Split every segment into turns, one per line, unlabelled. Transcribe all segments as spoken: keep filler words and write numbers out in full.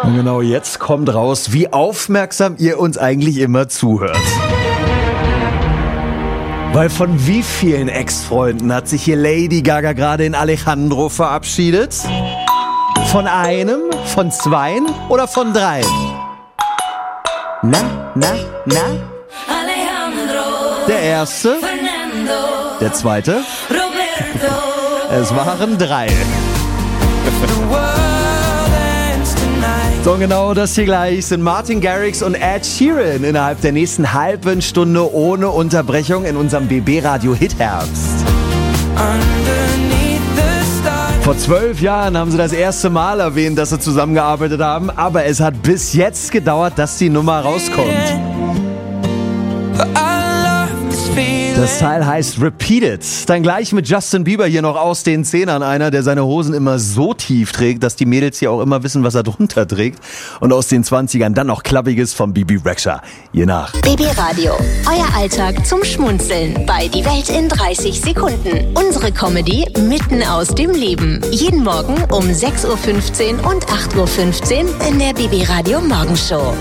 Und genau jetzt kommt raus, wie aufmerksam ihr uns eigentlich immer zuhört. Weil von wie vielen Ex-Freunden hat sich hier Lady Gaga gerade in Alejandro verabschiedet? Von einem, von zweien oder von dreien? Na, na, na?
Alejandro,
Der erste,
Fernando,
der zweite,
Roberto.
es waren drei. So, genau das hier gleich sind Martin Garrix und Ed Sheeran innerhalb der nächsten halben Stunde ohne Unterbrechung in unserem B B-Radio Hitherbst. Vor zwölf Jahren haben sie das erste Mal erwähnt, dass sie zusammengearbeitet haben, aber es hat bis jetzt gedauert, dass die Nummer rauskommt. Das Teil heißt Repeated. Dann gleich mit Justin Bieber hier noch aus den Zehnern. Einer, der seine Hosen immer so tief trägt, dass die Mädels hier auch immer wissen, was er drunter trägt. Und aus den Zwanzigern dann noch Klappiges von Bibi Rexha. Je nach.
B B Radio, euer Alltag zum Schmunzeln bei Die Welt in dreißig Sekunden. Unsere Comedy mitten aus dem Leben. Jeden Morgen um sechs Uhr fünfzehn und acht Uhr fünfzehn in der B B Radio Morgenshow.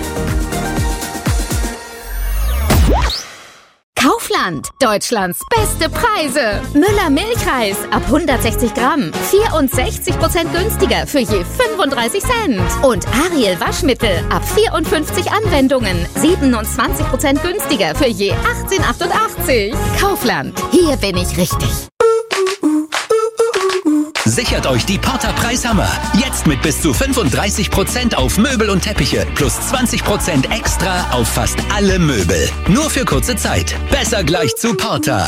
Kaufland, Deutschlands beste Preise. Müller Milchreis ab hundertsechzig Gramm, vierundsechzig Prozent günstiger für je fünfunddreißig Cent. Und Ariel Waschmittel ab vierundfünfzig Anwendungen, siebenundzwanzig Prozent günstiger für je achtzehn achtundachtzig. Kaufland, hier bin ich richtig.
Sichert euch die Porter Preishammer. Jetzt mit bis zu fünfunddreißig Prozent auf Möbel und Teppiche plus zwanzig Prozent extra auf fast alle Möbel. Nur für kurze Zeit. Besser gleich zu Porter.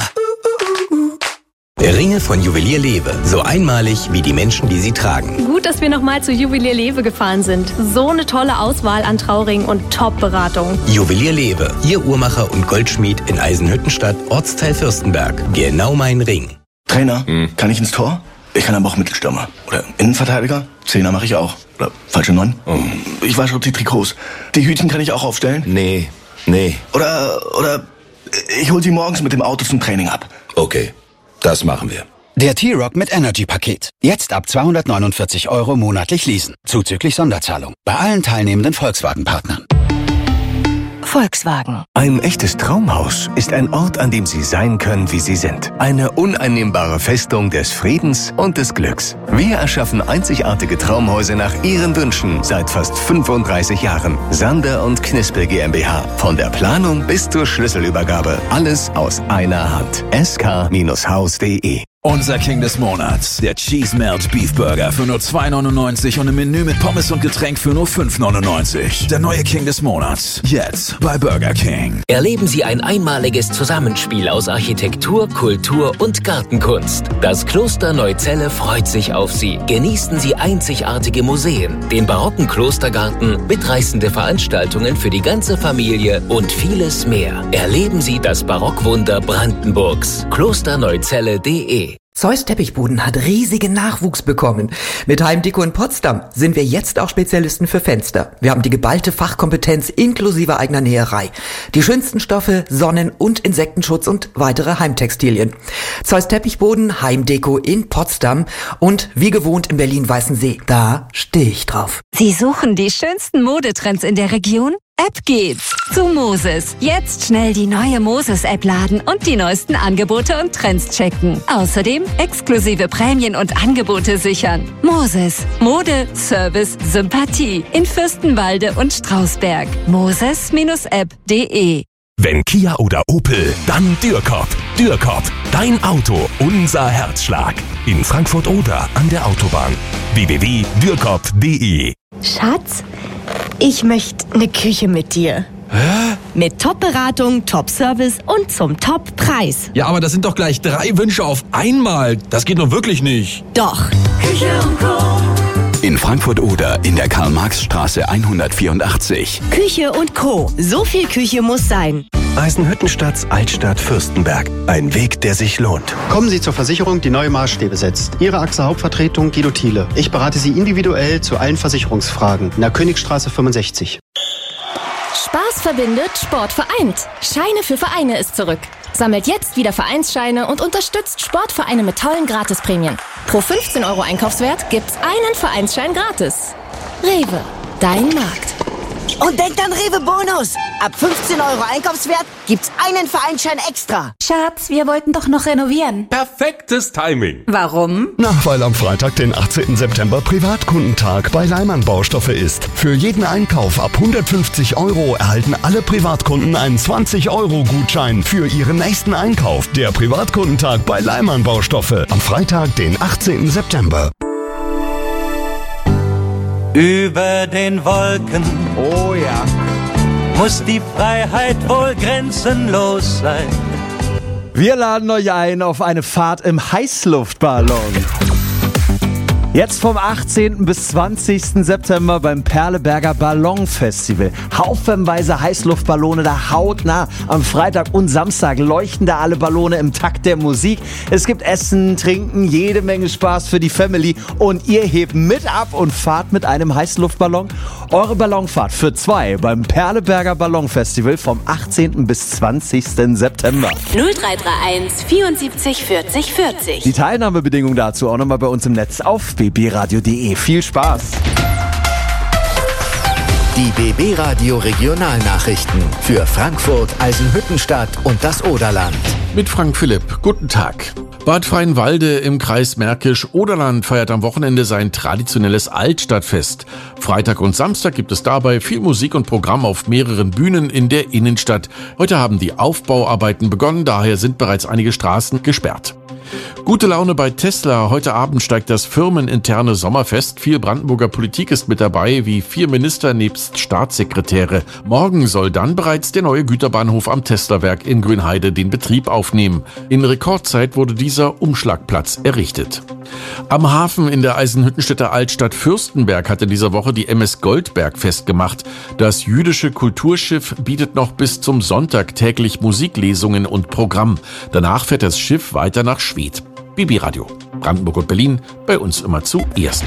Ringe von Juwelier Lewe. So einmalig wie die Menschen, die sie tragen.
Gut, dass wir nochmal zu Juwelier Lewe gefahren sind. So eine tolle Auswahl an Trauringen und Top-Beratung.
Juwelier Lewe. Ihr Uhrmacher und Goldschmied in Eisenhüttenstadt, Ortsteil Fürstenberg. Genau mein Ring.
Trainer, hm. kann ich ins Tor? Ich kann aber auch Mittelstürmer. Oder Innenverteidiger. Zehner mache ich auch. Oder falsche Neun. Oh. Ich wasche auch die Trikots. Die Hütchen kann ich auch aufstellen.
Nee, nee.
Oder, oder ich hol sie morgens mit dem Auto zum Training ab.
Okay, das machen wir.
Der T-Rock mit Energy-Paket. Jetzt ab zweihundertneunundvierzig Euro monatlich leasen. Zuzüglich Sonderzahlung. Bei allen teilnehmenden Volkswagen-Partnern.
Volkswagen.
Ein echtes Traumhaus ist ein Ort, an dem Sie sein können, wie Sie sind. Eine uneinnehmbare Festung des Friedens und des Glücks. Wir erschaffen einzigartige Traumhäuser nach Ihren Wünschen seit fast fünfunddreißig Jahren. Sander und Knispel GmbH. Von der Planung bis zur Schlüsselübergabe. Alles aus einer Hand. S K Haus punkt de.
Unser King des Monats, der Cheese Melt Beef Burger für nur zwei neunundneunzig und ein Menü mit Pommes und Getränk für nur fünf neunundneunzig. Der neue King des Monats, jetzt bei Burger King.
Erleben Sie ein einmaliges Zusammenspiel aus Architektur, Kultur und Gartenkunst. Das Kloster Neuzelle freut sich auf Sie. Genießen Sie einzigartige Museen, den barocken Klostergarten, mitreißende Veranstaltungen für die ganze Familie und vieles mehr. Erleben Sie das Barockwunder Brandenburgs. klosterneuzelle punkt de.
Zeus Teppichboden hat riesigen Nachwuchs bekommen. Mit Heimdeko in Potsdam sind wir jetzt auch Spezialisten für Fenster. Wir haben die geballte Fachkompetenz inklusive eigener Näherei. Die schönsten Stoffe, Sonnen- und Insektenschutz und weitere Heimtextilien. Zeus Teppichboden, Heimdeko in Potsdam und wie gewohnt in Berlin-Weißensee. Da stehe ich drauf.
Sie suchen die schönsten Modetrends in der Region? Ab geht's zu Moses. Jetzt schnell die neue Moses-App laden und die neuesten Angebote und Trends checken. Außerdem exklusive Prämien und Angebote sichern. Moses. Mode, Service, Sympathie. In Fürstenwalde und Strausberg. Moses App punkt de.
Wenn Kia oder Opel, dann Dürkop. Dürkop, dein Auto, unser Herzschlag. In Frankfurt oder an der Autobahn. w w w punkt dürkop punkt de.
Schatz, ich möchte eine Küche mit dir.
Hä?
Mit Top-Beratung, Top-Service und zum Top-Preis.
Ja, aber das sind doch gleich drei Wünsche auf einmal. Das geht doch wirklich nicht.
Doch.
Küche und Co.
In Frankfurt oder in der Karl-Marx-Straße hundertvierundachtzig.
Küche und Co. So viel Küche muss sein.
Eisenhüttenstadt, Altstadt, Fürstenberg. Ein Weg, der sich lohnt.
Kommen Sie zur Versicherung, die neue Maßstäbe setzt. Ihre A X A Hauptvertretung Guido Thiele. Ich berate Sie individuell zu allen Versicherungsfragen. In der Königstraße fünfundsechzig.
Spaß verbindet, Sport vereint. Scheine für Vereine ist zurück. Sammelt jetzt wieder Vereinsscheine und unterstützt Sportvereine mit tollen Gratisprämien. Pro fünfzehn Euro Einkaufswert gibt's einen Vereinsschein gratis. Rewe. dein Markt.
Und denkt an Rewe Bonus. Ab fünfzehn Euro Einkaufswert gibt's einen Vereinsschein extra.
Schatz, wir wollten doch noch renovieren.
Perfektes Timing.
Warum?
Na, weil am Freitag, den achtzehnten September, Privatkundentag bei Leimann Baustoffe ist. Für jeden Einkauf ab hundertfünfzig Euro erhalten alle Privatkunden einen zwanzig Euro Gutschein für ihren nächsten Einkauf. Der Privatkundentag bei Leimann Baustoffe am Freitag, den achtzehnten September.
Über den Wolken,
oh ja,
muss die Freiheit wohl grenzenlos sein.
Wir laden euch ein auf eine Fahrt im Heißluftballon. Jetzt vom achtzehnten bis zwanzigsten September beim Perleberger Ballonfestival. Haufenweise Heißluftballone da hautnah. Am Freitag und Samstag leuchten da alle Ballone im Takt der Musik. Es gibt Essen, Trinken, jede Menge Spaß für die Family. Und ihr hebt mit ab und fahrt mit einem Heißluftballon. Eure Ballonfahrt für zwei beim Perleberger Ballonfestival vom achtzehnten bis zwanzigsten September.
null drei drei eins vierundsiebzig vierzig vierzig.
Die Teilnahmebedingungen dazu auch nochmal bei uns im Netz auf b b radio punkt de. Viel Spaß!
Die B B Radio Regionalnachrichten für Frankfurt, Eisenhüttenstadt und das Oderland.
Mit Frank Philipp. Guten Tag. Bad Freienwalde im Kreis Märkisch-Oderland feiert am Wochenende sein traditionelles Altstadtfest. Freitag und Samstag gibt es dabei viel Musik und Programm auf mehreren Bühnen in der Innenstadt. Heute haben die Aufbauarbeiten begonnen, daher sind bereits einige Straßen gesperrt. Gute Laune bei Tesla. Heute Abend steigt das firmeninterne Sommerfest. Viel Brandenburger Politik ist mit dabei, wie vier Minister nebst Staatssekretäre. Morgen soll dann bereits der neue Güterbahnhof am Tesla-Werk in Grünheide den Betrieb aufnehmen. In Rekordzeit wurde dieser Umschlagplatz errichtet. Am Hafen in der Eisenhüttenstädter Altstadt Fürstenberg hat in dieser Woche die M S Goldberg festgemacht. Das jüdische Kulturschiff bietet noch bis zum Sonntag täglich Musiklesungen und Programm. Danach fährt das Schiff weiter nach Schwedt. B B Radio, Brandenburg und Berlin, bei uns immer zuerst.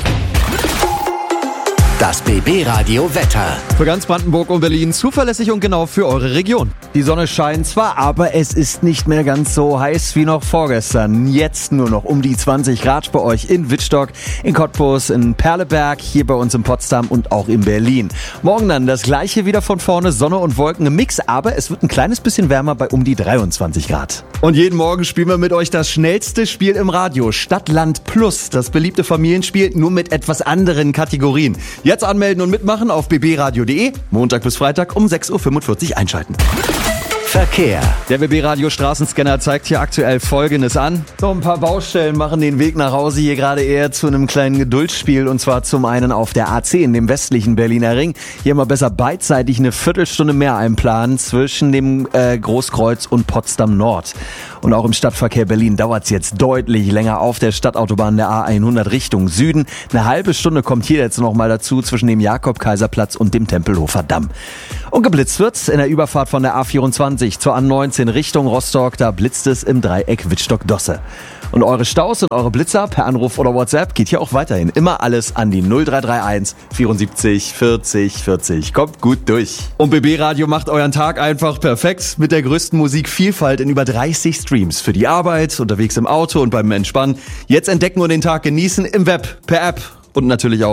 Das B B Radio Wetter.
Für ganz Brandenburg und Berlin zuverlässig und genau für eure Region. Die Sonne scheint zwar, aber es ist nicht mehr ganz so heiß wie noch vorgestern. Jetzt nur noch um die zwanzig Grad bei euch in Wittstock, in Cottbus, in Perleberg, hier bei uns in Potsdam und auch in Berlin. Morgen dann das gleiche wieder von vorne, Sonne und Wolken im Mix, aber es wird ein kleines bisschen wärmer bei um die dreiundzwanzig Grad. Und jeden Morgen spielen wir mit euch das schnellste Spiel im Radio, Stadtland Plus, das beliebte Familienspiel, nur mit etwas anderen Kategorien. Jetzt anmelden und mitmachen auf b b radio punkt de. Montag bis Freitag um sechs Uhr fünfundvierzig einschalten.
Verkehr.
Der B B Radio Straßenscanner zeigt hier aktuell Folgendes an. So ein paar Baustellen machen den Weg nach Hause hier gerade eher zu einem kleinen Geduldsspiel. Und zwar zum einen auf der A zehn, dem westlichen Berliner Ring. Hier mal besser beidseitig eine Viertelstunde mehr einplanen zwischen dem äh, Großkreuz und Potsdam Nord. Und auch im Stadtverkehr Berlin dauert es jetzt deutlich länger auf der Stadtautobahn der A hundert Richtung Süden. Eine halbe Stunde kommt hier jetzt noch mal dazu zwischen dem Jakob-Kaiser-Platz und dem Tempelhofer Damm. Und geblitzt wird's in der Überfahrt von der A vierundzwanzig zur A neunzehn Richtung Rostock. Da blitzt es im Dreieck Wittstock-Dosse. Und eure Staus und eure Blitzer per Anruf oder WhatsApp geht hier auch weiterhin. Immer alles an die null drei drei eins vierundsiebzig vierzig vierzig. Kommt gut durch. Und B B Radio macht euren Tag einfach perfekt mit der größten Musikvielfalt in über dreißig Streams. Für die Arbeit, unterwegs im Auto und beim Entspannen. Jetzt entdecken und den Tag genießen im Web, per App und natürlich auch